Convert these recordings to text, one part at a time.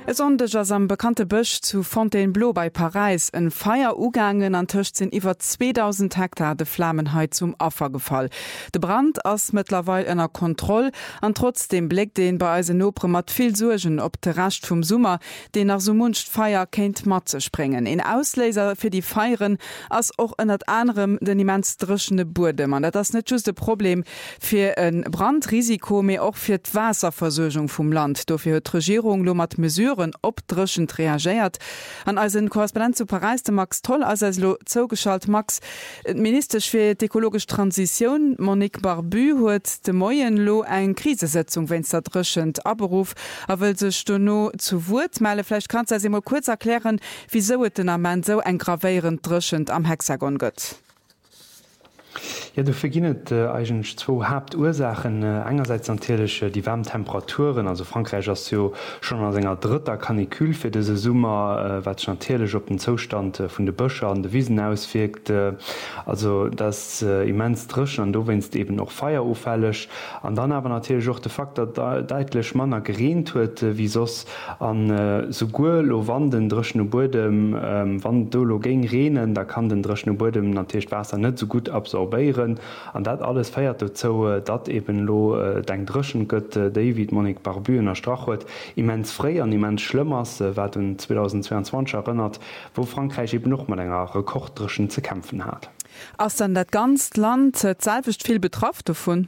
Sondech ass am bekannte Bëch zu Fontainebleau bei Paris en Feier ugangen an Tëcht sinn iwwer 2000 Hektar de Flammenheit zum Affer gefall. De Brand ass mittlerweile ënner Kontroll, an trotzdem blickt den bei eise Nopre mat viel Surgen op de Racht vum Summer, den nach so muncht Feier kenint Matze springen. En Ausleser fir die Feieren ass och ënnert anderem den immens drschende Burde. Man dat ass net just de Problem fir en Brandrisiko méi och fir d' Wasserversorgung vum Land. Dofir huet Regierung lo mat Mesuren opdrschend reagiert. An als en Korrespondent zu Paris de Max Toll as lo zougeschalt Max Minister fir d'ekologisch Transition Monique Barbu huet de Moien lo eng Krisesetzung wenns der drschend aberuf awel sech no zu Wut meileflecht kann se immer kurz erklären, wieso et den Amment so eng gravéieren drschend am Hexagon gëtt. Ja, du verginnet eigentlich zwei Hauptursachen. Einerseits natürlich die Wärmtemperaturen, also Frankreich ist ja schon als enger dritter Kanikül für diese Sommer, was natürlich auf den Zustand von den Büschen und den Wiesen auswirkt. Also das immens drischen und du wennst eben noch feierauffällig. Und dann aber natürlich auch der Fakt, dass da deutlich manner geregnet wird, wie sonst an so gut Wanden drischen Boden, wann du gegen Regen, da kann den drischen Boden natürlich Wasser nicht so gut absorbieren. An dat alles feiert zo dat eben lo deng drschen gëtt David Monique Barbu er Strach huet immens fré an immens schlimmers wat 2022 erinnert, wo Frankreich eben noch mal enger Rekorddrschen ze kämpfen hat. Ass dann dat ganz Land zelwicht viel betroffen davon?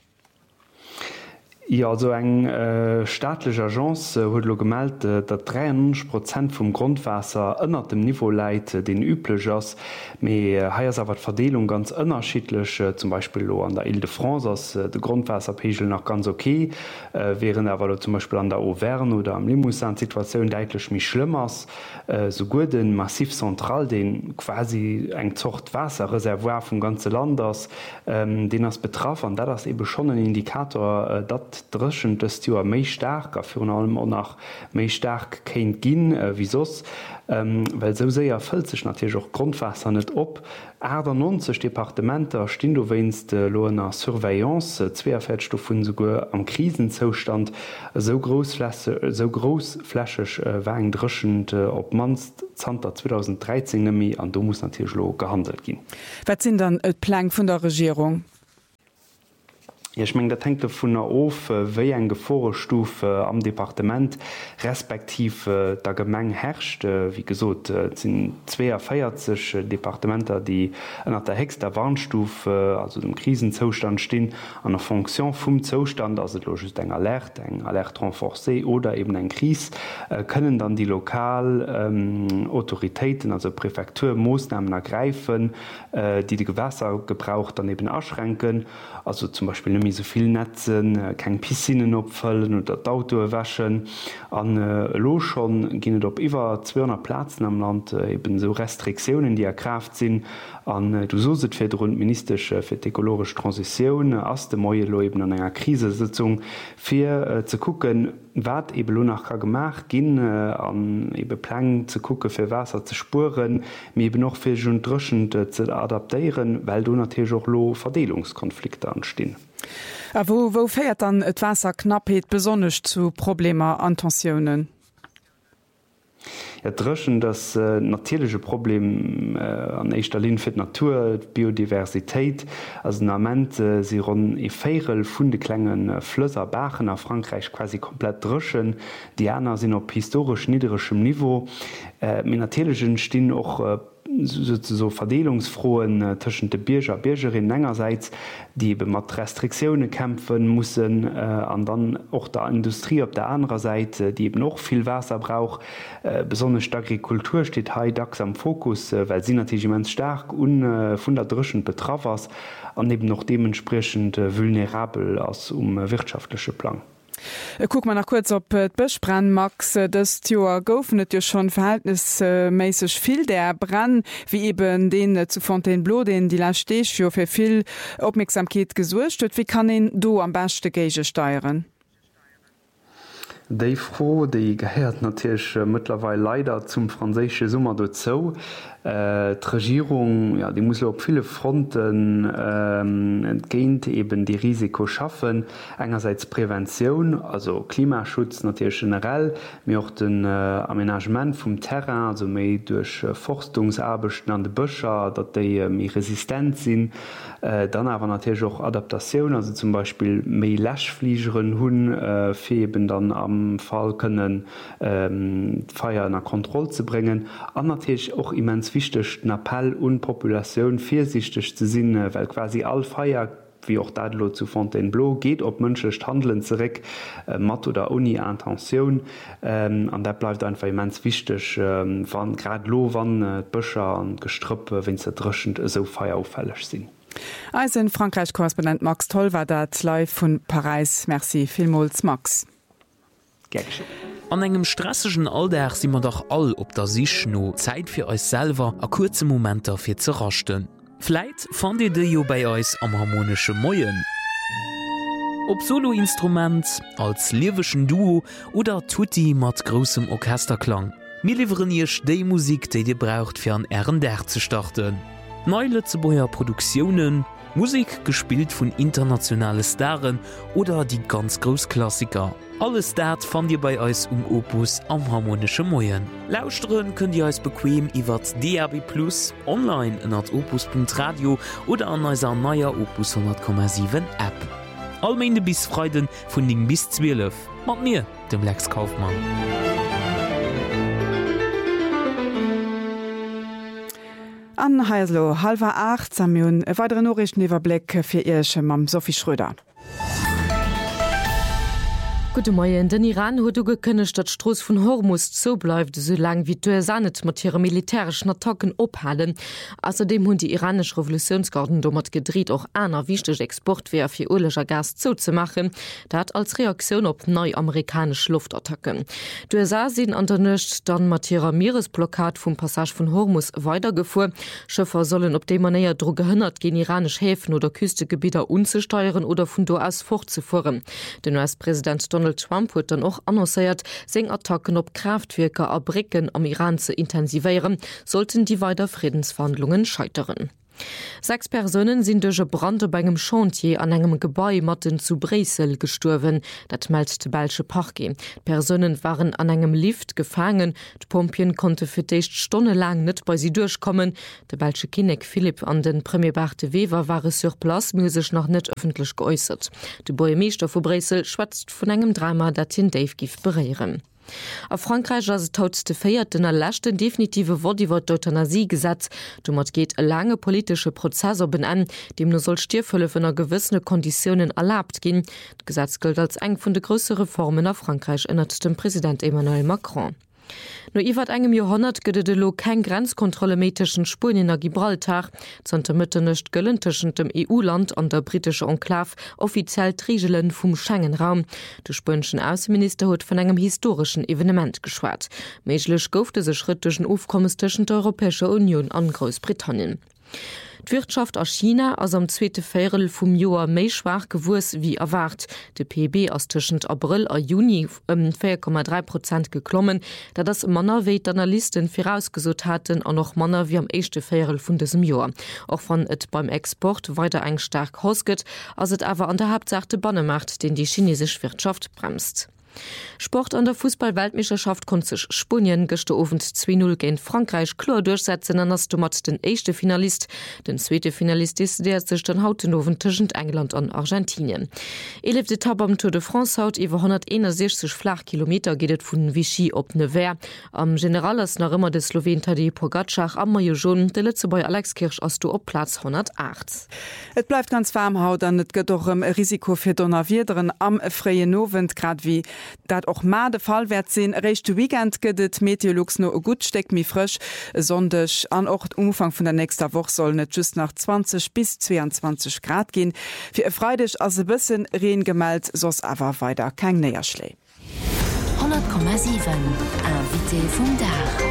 Ja, so eng staatliche Agence huet lo gemeldt, dat 93% vum Grundwasser ënner dem Niveau leit den üblech ass, méi heiers awer d'Verdelung ganz ënnerschiedlech, zum Beispiel lo an der Ile-de-France ass de Grundwasserpegel noch ganz okay, wären awer zum Beispiel an der Auvergne oder am Limousin Situationun deitlech mi schlimmers, so gut den Massiv Zentral, den quasi eng Zocht Wasserreservoir vum ganze Land ass, den ass betraff, an dat ass ebe schon ein Indikator, dat drschen des Joer méi stark a fir allem auch nach méi stark kéint ginn wie sos, weil so séier fëll sech natürlich auch Grundwasser net op. 90 Departementer stehen du wennst lo nach Surveillance 42 vun sogar am Krisenzustand so großflächig wegen drschend op manst Zter 2013 nemi an du muss natürlich lo gehandelt gin. Was sind dann et Plan vun der Regierung? Ich mein, dat hängt vun der of wéi eng Geforestufe am Departement respektiv der Gemeng herrscht, wie gesot sinn 42 Departementer, die ënner der hexter Warnstufe, also dem Krisenzostand stehen, an der Funktion vum Zostand, also logisch eng Alert renforcé oder eben eng Kris, können dann die Lokalautoritäten, also Präfektur Moosnahmen ergreifen, die Gewässer gebraucht daneben erschränken, also zum Beispiel so viel Netzen, kein Piscinen opfüllen oder d'Auto waschen. An lo schon ginnet op iwwer 200 Plätzen am Land eben so Restriktionen, die erkraft sind. An du soset fir rund ministerisch fir ekologisch Transition ass de Moie lo eben an enger Krisesitzung fir zu gucken, wat eben lo nach gemacht gin an eben Plan zu gucken fir Wasser zu spuren, mir eben noch fir schon drschend zu adaptieren, weil du natürlich auch lo Verdelungskonflikte anstehen. Wo fährt dann et Wasserknappheet besonnech zu Probleme an Tensionen? Ja, drschen das natürliche Problem an eischter Linie fir Natur, Biodiversität, also Moment sie run Féel Fundeklengen Flösser Bachen a Frankreich quasi komplett drschen, die Äner sind op historisch niedrigem Niveau. Mit natürlichen stehen auch so verdelungsfrohen tschen de Bierger Biergerin engerseits, die mat Restriktionen kämpfen mussssen, an dann auch der Industrie op der anderen Seite, die eben noch viel Wasser braucht. Besonders die Agrikultur steht dacks am Fokus, weil sie natürlich immens stark vun der drschen betroffen an eben noch dementsprechend vulnerabel als wirtschaftliche Plan. Guck mal nach kurz op Bëchbrand Max das Joer goufnet jo schon verhältnismäßig viel der Brand wie eben den zu Fontainebleau, den die Lastech jo fir viel Aufmerksamkeit gesucht huet. Wie kann den du am beste Gege steuern? Déi froh, déi gehäert natürlich mittlerweile leider zum franzésche Summer dozo. Regierung ja, die muss auf viele Fronten entgehend eben die Risiko schaffen. Einerseits Prävention, also Klimaschutz natürlich generell, mir auch den Aménagement vom Terrain, also mehr durch Forstungsarbeiten an den Büscher, dass die mehr resistent sind. Dann aber natürlich auch Adaptation, also zum Beispiel mehr Lashfliegeren hun für eben dann am Fall können Feuer nach Kontrolle zu bringen. Und natürlich auch immens wichtig, den Appell und Population vorsichtig zu sein, weil quasi all Feuer wie auch Dadlo zu Fontainebleau geht op mënschecht Handeln zurück mat oder uni Intention an der bleibt einfach immens wichtig wann grad lo wann Bëcher an Gestrüppe wenn ze dreschend so feier auffällig sind. Als in Frankreich Korrespondent Max Toll war dat live von Paris. Merci vielmals Max. An engem stressigen Alltag si man doch all op der sich no Zeit fir euch selber a kurze Momenter fir ze rachten. Vielleicht fand ihr de jo bei euch am harmonische Moien. Ob Soloinstrument, als liewischen Duo oder Tutti mat großem Orchesterklang. Mir liefern ihr de Musik, die ihr braucht für an RNDR zu starten. Neue Lützeburger Produktionen, Musik gespielt von internationale Starren oder die ganz Großklassiker. Alles dat fand ihr bei euch Opus am harmonische Moien. Lauschteren könnt ihr euch bequem iwwer DAB+, online in opus.radio oder an eurer neuer Opus 100,7 App. Allmende bis Freuden von den bis 12. Mit mir, dem Lex Kaufmann. An Heislo, 7:30 Samun, e weitere Norrichtenüberblick für Irsche mam Sophie Schröder. Gute Morgen. Den Iran hat gekündigt, dass Stroß von Hormuz so bleibt, solange wie die Sanet mit ihren militärischen Attacken abhalten. Außerdem haben die iranische Revolutionsgarden damit gedreht, auch einer wichtige Exportwehr für ölischer Gas zuzumachen. Das als Reaktion auf neue amerikanische Luftattacken. Die USA sind an der Nacht dann mit ihrer Meeresblockade vom Passage von Hormuz weitergefahren. Schiffer sollen auf dem Manier daran gehindert, gegen iranische Häfen oder Küstengebiete umzusteuern oder von dort aus fortzufahren. Der US-Präsident Donald Trump hat dann auch annonciert, seine Attacken auf Kraftwerke und Brücken am Iran zu intensivieren, sollten die weiter Friedensverhandlungen scheitern. 6 Personen sind durch Brande bei einem Chantier an einem Gebäude zu Bresel gestorben, das meldet der Belgische Parquet. Personen waren an einem Lift gefangen, die Pompien konnten für die stundenlang nicht bei sie durchkommen. Der Belgische Kinect Philipp und den Premier Barte Wever waren sur place, müssen sich noch nicht öffentlich geäußert. Der Bürgermeister von Bresel schwätzt von einem Drama, das ihn Dave Gift berehren. A Frankreich as tautste feiert den erlächten definitive Wortiwwer d'Euthanasie-Gesetz. Dummer geht e lange politische Prozess op an, dem nur soll Stierfëlle vun er gewissene Konditionen erlaubt gin. D Gesetz gilt als eng vun de grösse Reformen a Frankreich ënnert dem Präsident Emmanuel Macron. No iwwer engem Jahrhundert gëtt de lo kein Grenzkontrolle metischen Spuren a Gibraltar, zonte Mëtte nicht gëllen tschen dem EU-Land an der britische Enklav offiziell Trigelen vum Schengen-Raum. De spönschen Außenminister huet von engem historischen Evenement geschwart. Meiglech goufte se schrittischen Aufkommens tschen der Europäische Union an Großbritannien. Die Wirtschaft aus China ass am zweite Viertel vom Joar méi schwach gewurs wie erwart. De PIB aus zwischen April a Juni 4,3% geklommen, da das Manner wéi d'Analysten vorausgesot hatten an noch Manner wie am erste Viertel vun diesem Jahr. Auch van et beim Export weiter eng stark hosget, as et awer an der Hauptsache Bannemarkt, den die chinesische Wirtschaft bremst. Sport an der Fußball-Weltmeisterschaft konnte sich Spanien gestern Abend 2:0 gegen Frankreich klar durchsetzen, dann hast du mit den ersten Finalist. Den zweiten Finalist ist der sich dann heute Abend zwischen England und Argentinien. 11. Etappe am Tour de France haut über 161 Flachkilometer geht es von Vichy op Nevers. Am General ist noch immer der Slowen Tadej Pogačar, am Majojon, der letzte bei Alex Kirch aus du op Platz 108. Es bleibt ganz warm haut, dann es geht auch Risiko für Donnerwiederen am freien Novent, gerade wie dat auch ma de Fall wert sinn rechte Weekend gëtt Meteorlux no gut steckt mi frisch sondech an och Umfang vun der nächster Woche soll net just nach 20 bis 22 Grad gehen. Fir e Freidech as se bisssen Reen gemeldt, sos awer weiter kein Näherschlei. 100,7 Invité vum Dach.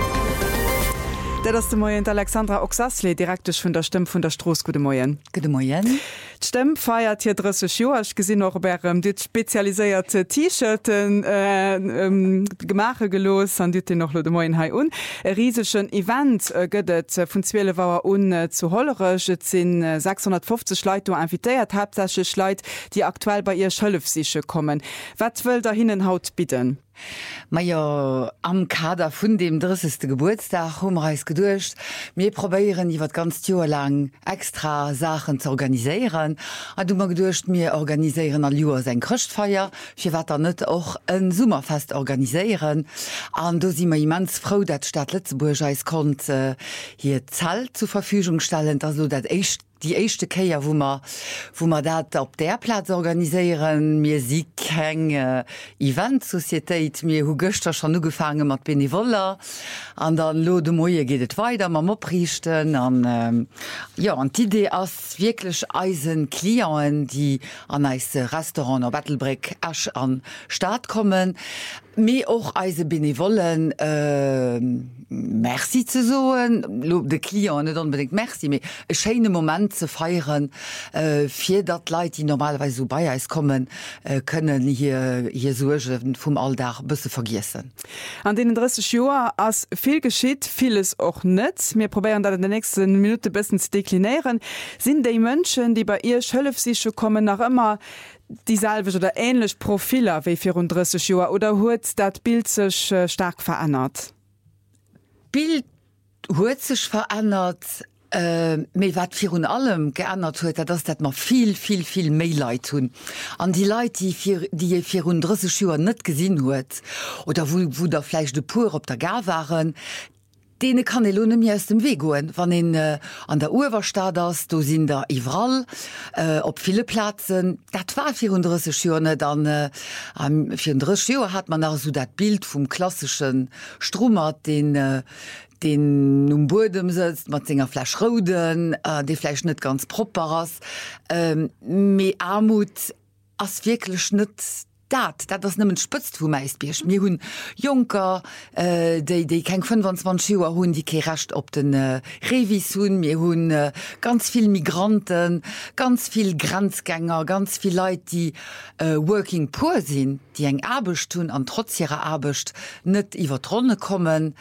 Das ist der Moyen Alexandra Oxasle, direktisch von der Stimme von der Stroß. Gute Morgen. Gute Morgen. Stimme feiert hier 30 Jahre. Ich gesehen noch bei dit spezialisierte T-Shirten Gemache gelos an dit noch de Moin Hai un. Riesigen Event gëdet vun 12 Wower un zu Hollerech sinn 650 Leute invitiert hauptsächlich Leute, die aktuell bei ihr Schëllefsiche kommen. Wat will da hinnen haut bieten? Meier am Kader vun dem 30. Geburtstag humreis gedurcht. Mir probieren iwwer ganz Joer lang extra Sachen zu organisieren. A du mag gedurcht mir organisieren al Joer se Krchtfeier, fir wat er net och een Summerfest organisieren. An do si ma immens froh, dat Stadt Lützeburg eis kon hier Zahl zur Verfügung stellen, also dat echt die echte Keier, wo man dat op der Platz organisieren, mir sie keng Eventsozietäit, mir hu Göster schon nu gefangen mat Benevoler, an dann lo de Moie gehtt weiter, ma oprichten, an die Idee ass wirklich eisen Klienten, die an eise Restaurant oder Battlebrick Asch an Staat kommen, mir auch eise Benevolen Merci zu soen, de Klienten nicht unbedingt Merci, mir e schöne Moment zu feiern, für dat Leute, die normalerweise so bei uns kommen, können hier Sorgen vom Alltag ein bisschen vergessen. An den 30 Jahren als viel geschieht, vieles auch nicht. Wir probieren da in den nächsten Minuten ein bisschen zu deklinieren. Sind die Menschen, die bei ihr Schëllefsiche kommen, noch immer dieselbe oder ähnlich Profile wie 34 Jahre oder hat das Bild sich stark verändert? Bild hat sich verändert, méi wat vir un allem geändert huet, dats dat mat viel méi Leiit tun. An die Leiit, die 34 Joer net gesinn huet oder wo der Fleisch de pur op der Gar waren, dene kann elone mir aus dem Weg goen. Wann an der Uwerstaat ass, do sinn der Iwral, op viele Plazen, dat war 34 Joer, dann 34 Joer hat man so dat Bild vum klassischen Strommer, den Bodem sitzt, mat zinger Flasch Roden, de Fleisch net ganz proper ass. Me Armut ass wirklich net dat das nimmen spëtzt wo meist Biersch. Mir hunn Junker, déi keng 25 Joer hunn, die ke recht op den Revis hunn, mir hunn ganz viel Migranten, ganz viel Grenzgänger, ganz viel Leiit, die working poor sinn, die eng Abecht tun an trotz ihrer Abecht net iwwer Tronne kommen.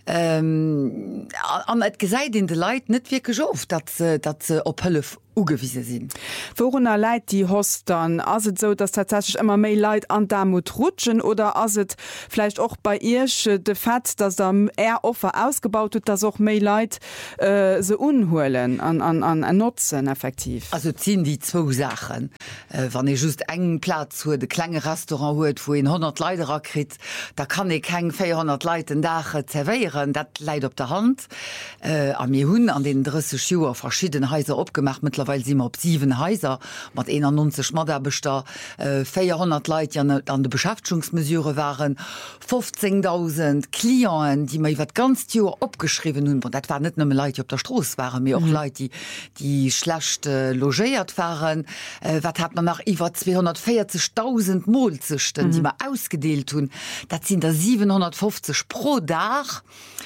An et gesäit in de Leiit net wie geschooft, dat ze op Hëllef ugewiese sinn. Woruner Leiit die host dann as het so, dass tatsächlich immer méi Leiit an Damut rutschen oder as het vielleicht auch bei Isch de Fett, dass er offer ausgebaut hat, dass auch méi Leiit se unholen an nutzen effektiv. Also ziehen die zwei Sachen. Wann ich just engen Platz hue de klenge Restaurant huet, wo 100 Leider krit, da kann ich keng 400 Leuten Dache zerveieren. Dat leidt op der Hand. Am mir hunn an den 30 Joer verschiedene Häuser opgemacht, mittlerweile sind wir op 7 Häuser, mat 91 Maderbeter, 400 Leute an de Beschaftungsmesure waren, 15.000 Klienten, die mir iwwer ganz Joer opgeschrieben hun, dat war net nur Leute op der Stroß waren, mir auch Leute, die schlecht logéiert waren. Wat hat man nach iwwer 240.000 Molzchten, die man ausgedeelt hun. Dat sind da 750 pro Dach.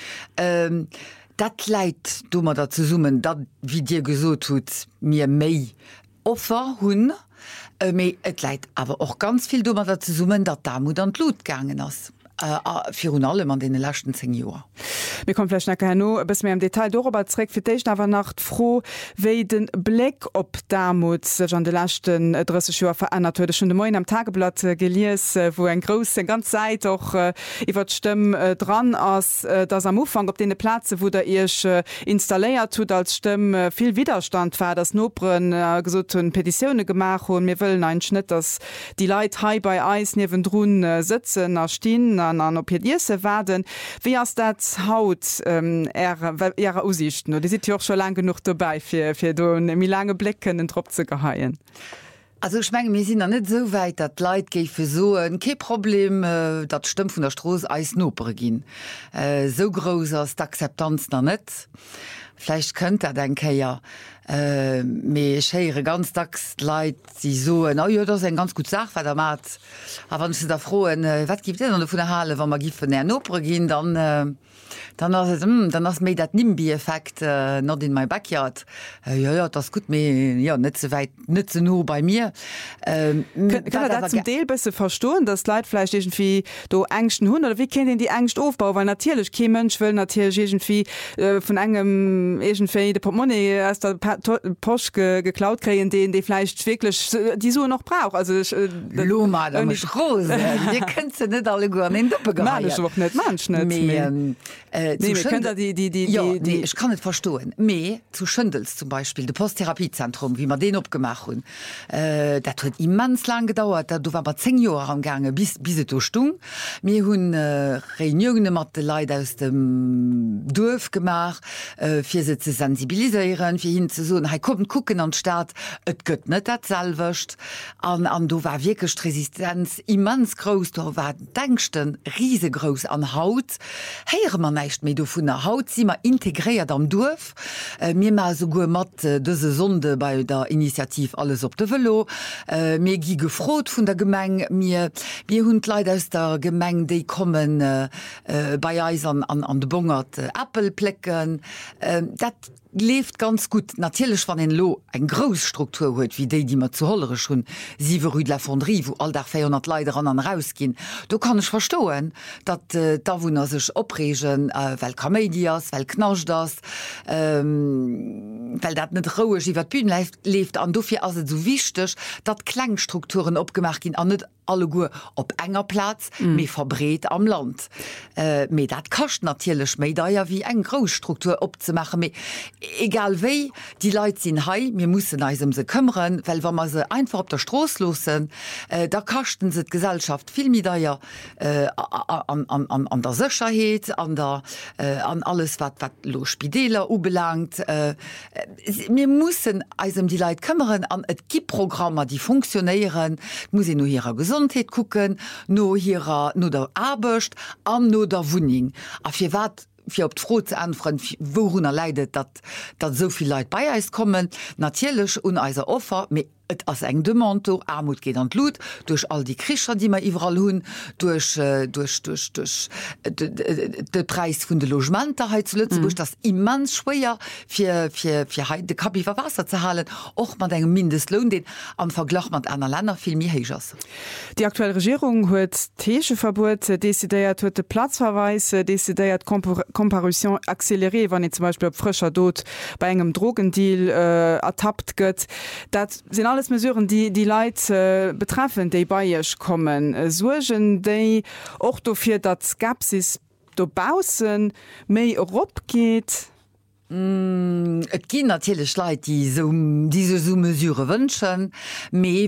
Dat leit dummer dat zu summen, dat wie dir gesot tut mir méi Opfer hunn, et leit aber auch ganz viel dummer dat zu summen, dat da mu an Blut gangen ass. Für allem an den letzten 10 Jahren. Wir kommen vielleicht nachher noch bis mehr im Detail darüber zurück. Für dich aber Nacht froh, wie den Blick ob Damut sich an den letzten 30 Jahren verändert wurde. Schon Morgen am Tageblatt gelesen, wo ein große ganze Zeit auch über die Stimme dran ist, dass am Anfang auf den Plätzen, wo der ich installiert tut als Stimme, viel Widerstand war, dass Nobren gesagt haben, Petitionen gemacht und wir wollen einen Schnitt, dass die Leute hier bei Eis neben drun sitzen, stehen, an Opediese werden. Wie as dat haut Äre Aussichten? Die sind ja auch schon lang genug dabei für mi lange Blicken den Tropf zu geheien. Also ich meine, wir sind noch nicht so weit, dass die Leute gehen für so kein Problem, das stimmt von der Straße Eis nopere gehen. So groß ist die Akzeptanz noch nicht. vielleicht könnt denke ja méchéiere ganz dacks Leiit si so ja, das en ganz gut Sach wat der mat. A wann se da froen wat gibt an vun der Halle, wann man gi vun der Nopre gin, dann ass méi dat Nimbi-Effekt not in my Backyard. Ja das gut méi ja, net ze weit nëtze no bei mir. zum Deel bisse verstoen, dat Leiitfleisch egentvi do engchten hun oder wie kennen die engcht aufbau, weil natierlech ke Mënsch will natiergentvi vun engem egentfir de Portmonnaie as der Posch geklaut kreien den de Fleisch wirklich die so noch brauch also Rose könnt net alle go an ich kann net verstohlen me zu Schëndels zum Beispiel de Posttherapiezentrum wie man den opgemacht hun dat huet immens lang gedauert du war aber 10 Jahre am gange bis du stung mir hunn Reunionen mat de Leiit aus dem Dorf gemacht fir se ze sensibiliseieren fir hin ze so kommen gucken an Staat et gött net dat salwcht an du war wirklich Resistenz immens groß du war denkchten riesegros an Haut heiere man nicht mehr du vun der Haut si immer integriert am Dorf mir mal so go mat dëse Sonde bei der Initiativ alles op de Velo mir gi gefrot vun der Gemeng mir hund leider aus der Gemeng de kommen bei Eisern an de Bongert Appelplecken dat lebt ganz gut natürlich van den Lo eng Grostruktur huet wie die man zu hollere schon 7 Rue de la Fonderie wo all der 400 Leider an rausgin du kann ich verstohlen dat da wo er sech opregen weil Comedias weil knasch das weil dat net rouge iwwer Bühnen lebt an dofir as so wichtig dat Klangstrukturen opgemacht gin an net alle go op enger Platz mé verbreet am Land me dat kascht natierlech méi daier wie eng Grostruktur opzemachen me egal wéi die Leiit sinn hei mir mussssen eisem se këmmeren well wann man se einfach op der Stroos losen da kachten se d Gesellschaft filmmi daier an der Sicherheet an alles wat lo Spideler ubelangt mir mussssen eisem die Leiit këmmeren an et Giprogrammer die funktionéieren muss no hireer Gesundheit gucken no der Abecht an no der Wuning a fir wat fir op d'Fro ze anfren wo hun leidet dat soviel Leiit bei eis kommen natierlech un eiser Offer mé et ass eng de Manto Armut geht an Blut durch all die Krischer die man iwwerall hunn durch de Preis vun de Logementerheit zu Lützeburg das immens schwéier fir de Kapi ver Wasser ze halen och man engem Mindestlohn den am Verglach mat einer Länder viel mir hegers. Die aktuelle Regierung huet Teescheverbot desideiert huet de Platzverweis desideiert Komparution acceléré, wann zum Beispiel op frischer Dod bei engem Drogendeal ertappt gëtt. Dat sind alles mesureuren die Leiit betreffen déi beiich kommen Sugen déi och dofir dat Skepsis dobausen méi op geht. Et gin natürlich Leiit die so mesure wünschen me